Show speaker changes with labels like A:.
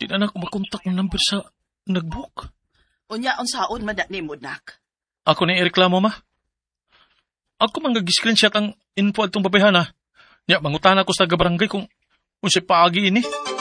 A: Di na ako makontak ng number sa nagbook.
B: Unya, unsaon man ni mo, nak?
A: Ako na ireklamo, ma. Ako man nag-screenshot ang info at itong babayhan, ha. Nya, mangutan ako sa gabarangay kung siya paagi ini.